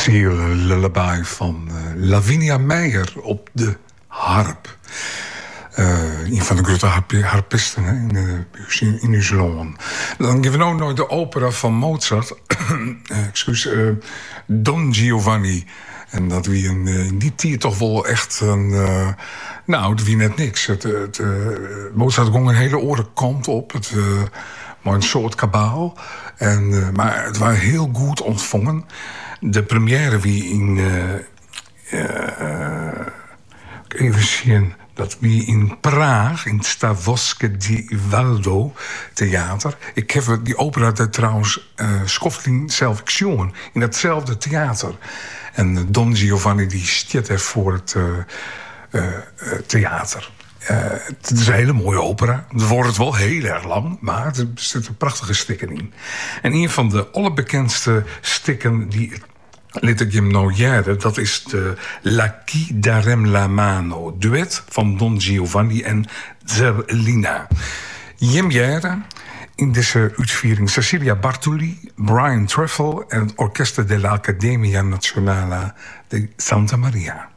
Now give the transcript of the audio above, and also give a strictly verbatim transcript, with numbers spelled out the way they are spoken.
Sicile Lullaby van uh, Lavinia Meijer op de harp. Uh, een van de grote harp harpisten hè, in, uh, in Uslon. Dan geven we ook nog de opera van Mozart. uh, excuus, uh, Don Giovanni. En dat wie in, uh, in die tijd toch wel echt een... Uh, nou, dat wie net niks. Het, het, uh, Mozart ging een hele orenkant op. Het, uh, maar een soort kabaal. En, uh, maar het was heel goed ontvangen. De première wie in... Uh, uh, even zien... dat wie in Praag, in het Stavovske di Valdo theater... Ik heb die opera daar trouwens uh, Schofling zelf gezongen. In datzelfde theater. En uh, Don Giovanni die stiet er voor het uh, uh, theater. Uh, het is een hele mooie opera. Het wordt het wel heel erg lang, maar er zitten prachtige stikken in. En een van de allerbekendste stikken die... Laat ik hem nou jaren, dat is de La Chi darem la mano, duet van Don Giovanni en Zerlina. Jem jaren in deze uitvoering Cecilia Bartoli, Brian Truffle en het Orchestra dell'Accademia Nazionale di Santa Maria.